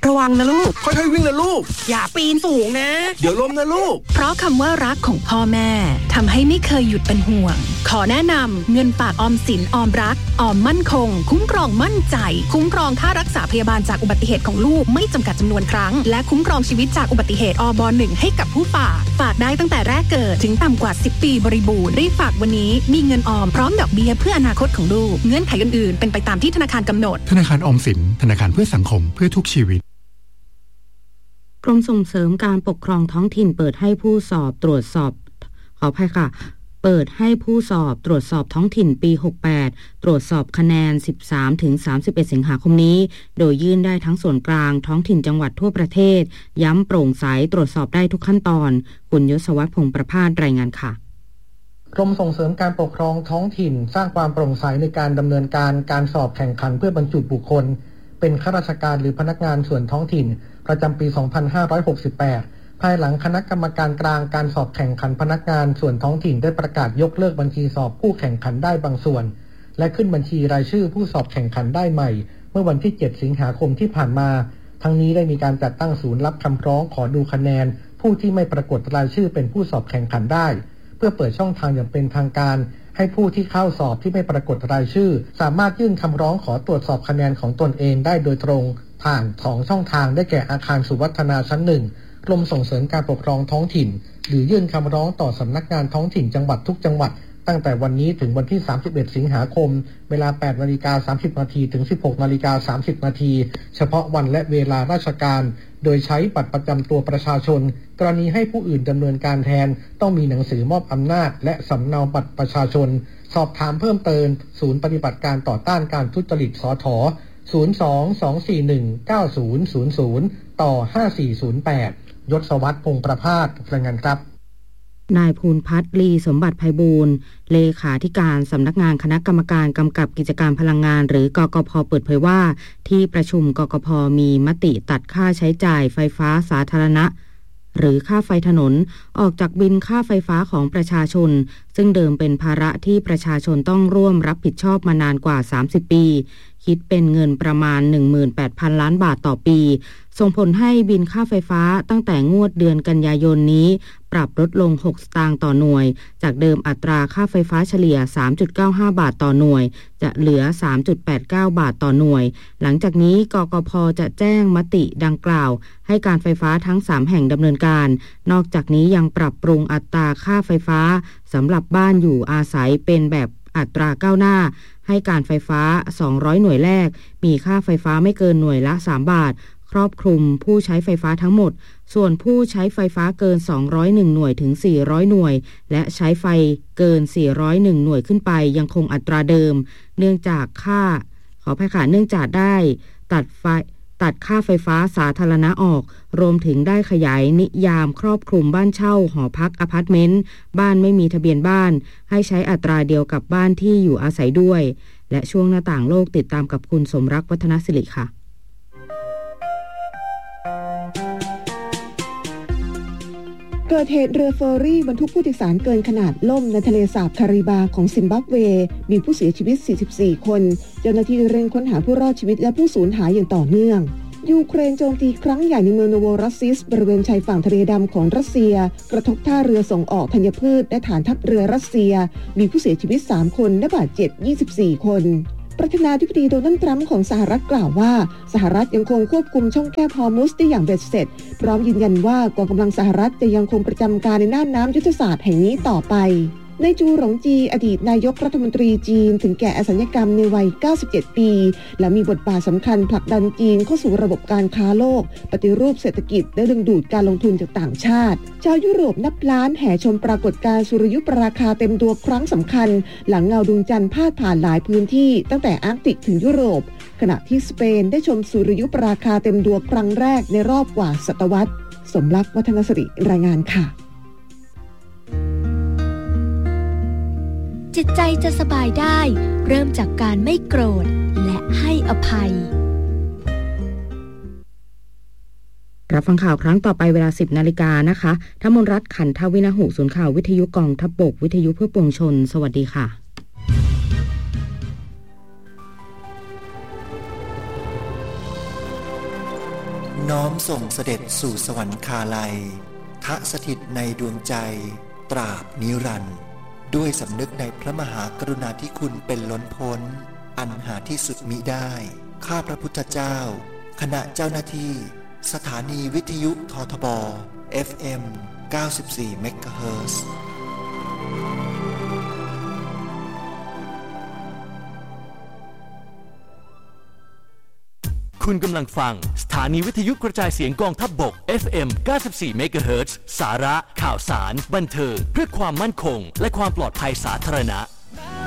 ระวังนะลูกค่อยๆวิ่งนะลูกอย่าปีนสูงนะเดี๋ยวล้มนะลูกเพราะคำว่ารักของพ่อแม่ทำให้ไม่เคยหยุดเป็นห่วงขอแนะนำเงินฝากออมสินออมรักออมมั่นคงคุ้มครองมั่นใจคุ้มครองค่ารักษาพยาบาลจากอุบัติเหตุของลูกไม่จำกัดจำนวนครั้งและคุ้มครองชีวิตจากอุบัติเหตุอบ.1 ให้กับผู้ฝากได้ตั้งแต่แรกเกิดถึงต่ำกว่า10 ปีบริบูรณ์รีบฝากวันนี้มีเงินออมพร้อมดอกเบี้ยเพื่ออนาคตของลูกเงื่อนไขอื่นๆเป็นไปตามที่ธนาคารกำหนดธนาคารออมสินธนาคารเพื่อสังคมเพื่อทุกชีวิตกรมส่งเสริมการปกครองท้องถิ่นเปิดให้ผู้สอบตรวจสอบขออภัยค่ะเปิดให้ผู้สอบตรวจสอบท้องถิ่นปี68ตรวจสอบคะแนน 13-31 สิงหาคมนี้โดยยื่นได้ทั้งส่วนกลางท้องถิ่นจังหวัดทั่วประเทศย้ำโปร่งใสตรวจสอบได้ทุกขั้นตอนคุณยศวัฒน์พงษ์ประภาสรายงานค่ะกรมส่งเสริมการปกครองท้องถิ่นสร้างความโปร่งใสในการดำเนินการสอบแข่งขันเพื่อบรรจุบุคคลเป็นข้าราชการหรือพนักงานส่วนท้องถิ่นประจำปี 2568 ภายหลังคณะกรรมการกลางการสอบแข่งขันพนักงานส่วนท้องถิ่นได้ประกาศยกเลิกบัญชีสอบผู้แข่งขันได้บางส่วนและขึ้นบัญชีรายชื่อผู้สอบแข่งขันได้ใหม่เมื่อวันที่ 7 สิงหาคมที่ผ่านมาทั้งนี้ได้มีการจัดตั้งศูนย์รับคำร้องขอดูคะแนนผู้ที่ไม่ปรากฏรายชื่อเป็นผู้สอบแข่งขันได้เพื่อเปิดช่องทางอย่างเป็นทางการให้ผู้ที่เข้าสอบที่ไม่ปรากฏรายชื่อสามารถยื่นคำร้องขอตรวจสอบคะแนนของตนเองได้โดยตรงผ่าน2ช่องทางได้แก่อาคารสุวัฒนาชั้น1กรมส่งเสริมการปกครองท้องถิ่นหรือยื่นคำร้องต่อสำนักงานท้องถิ่นจังหวัดทุกจังหวัดตั้งแต่วันนี้ถึงวันที่31สิงหาคมเวลา 8:30 นถึง 16:30 นเฉพาะวันและเวลาราชการโดยใช้บัตรประจำตัวประชาชนกรณีให้ผู้อื่นดำเนินการแทนต้องมีหนังสือมอบอำนาจและสำเนาบัตรประชาชนสอบถามเพิ่มเติมศูนย์ปฏิบัติการต่อต้านการทุจริตสถ02-241-9000ต่อ5408ยศวัฒน์พงษ์ประภาสรายงานครับนายภูลพัฒน์ลีสมบัติไพบูลย์เลขาธิการสำนักงานคณะกรรมการกำกับกิจการพลังงานหรือกกพ.เปิดเผยว่าที่ประชุมกกพ.มีมติตัดค่าใช้จ่ายไฟฟ้าสาธารณะหรือค่าไฟถนนออกจากบิลค่าไฟฟ้าของประชาชนซึ่งเดิมเป็นภาระที่ประชาชนต้องร่วมรับผิดชอบมานานกว่า30ปีคิดเป็นเงินประมาณ 18,000 ล้านบาทต่อปีส่งผลให้บิลค่าไฟฟ้าตั้งแต่งวดเดือนกันยายนนี้ปรับลดลง6 สตางค์ต่อหน่วยจากเดิมอัตราค่าไฟฟ้าเฉลี่ย 3.95 บาทต่อหน่วยจะเหลือ 3.89 บาทต่อหน่วยหลังจากนี้กกพ.จะแจ้งมติดังกล่าวให้การไฟฟ้าทั้ง3แห่งดำเนินการนอกจากนี้ยังปรับปรุงอัตราค่าไฟฟ้าสำหรับบ้านอยู่อาศัยเป็นแบบอัตราก้าวหน้าให้การไฟฟ้า200หน่วยแรกมีค่าไฟฟ้าไม่เกินหน่วยละ3 บาทครอบคลุมผู้ใช้ไฟฟ้าทั้งหมดส่วนผู้ใช้ไฟฟ้าเกิน201หน่วยถึง400หน่วยและใช้ไฟเกิน401หน่วยขึ้นไปยังคงอัตราเดิมเนื่องจากได้ตัดค่าไฟฟ้าสาธารณะออกรวมถึงได้ขยายนิยามครอบคลุมบ้านเช่าหอพักอพาร์ตเมนต์บ้านไม่มีทะเบียนบ้านให้ใช้อัตราเดียวกับบ้านที่อยู่อาศัยด้วยและช่วงหน้าต่างโลกติดตามกับคุณสมรักวัฒนศิริค่ะเกิดเหตุเรือเฟอร์รี่บรรทุกผู้โดยสารเกินขนาดล่มในทะเลสาบคาริบาของซิมบับเวมีผู้เสียชีวิต44คนเจ้าหน้าที่เร่งค้นหาผู้รอดชีวิตและผู้สูญหายอย่างต่อเนื่องยูเครนโจมตีครั้งใหญ่ในเมืองโนโวรัสซิสบริเวณชายฝั่งทะเลดำของรัสเซียกระทบท่าเรือส่งออกธัญพืชและฐานทัพเรือรัสเซียมีผู้เสียชีวิต3คนและบาดเจ็บ24คนประธานาธิบดีโดนัลด์ทรัมป์ของสหรัฐกล่าวว่าสหรัฐยังคงควบคุมช่องแคบฮอร์มุซได้อย่างเบ็ดเสร็จพร้อมยืนยันว่ากองกำลังสหรัฐจะยังคงประจำการในน่านน้ำยุทธศาสตร์แห่งนี้ต่อไปในจูหลงจีอดีตนายกรัฐมนตรีจีนถึงแก่อสัญกรรมในวัย97ปีและมีบทบาทสำคัญผลักดันจีนเข้าสู่ระบบการค้าโลกปฏิรูปเศรษฐกิจและดึงดูดการลงทุนจากต่างชาติชาวยุโรปนับล้านแห่ชมปรากฏการณ์สุริยุปราคาเต็มดวงครั้งสำคัญหลังเงาดวงจันทร์พาดผ่านหลายพื้นที่ตั้งแต่อาร์กติกถึงยุโรปขณะที่สเปนได้ชมสุริยุปราคาเต็มดวงครั้งแรกในรอบกว่าศตวรรษสมรักวัฒนศิริรายงานค่ะจิตใจจะสบายได้เริ่มจากการไม่โกรธและให้อภัยรับฟังข่าวครั้งต่อไปเวลา 10 นาฬิกานะคะธมนรัตน์ขันทวินหุศูนย์ข่าววิทยุกองทัพบกวิทยุเพื่อปวงชนสวัสดีค่ะน้อมส่งเสด็จสู่สวรรคาลัยทะสถิตในดวงใจตราบนิรันดร์ด้วยสำนึกในพระมหากรุณาธิคุณเป็นล้นพ้นอันหาที่สุดมิได้ข้าพระพุทธเจ้าคณะเจ้าหน้าที่สถานีวิทยุททบ FM 94 เมกะเฮิรตซ์คุณกำลังฟังสถานีวิทยุกระจายเสียงกองทัพบก FM 94 เมกะเฮิรตซ์สาระข่าวสารบันเทิงเพื่อความมั่นคงและความปลอดภัยสาธารณะ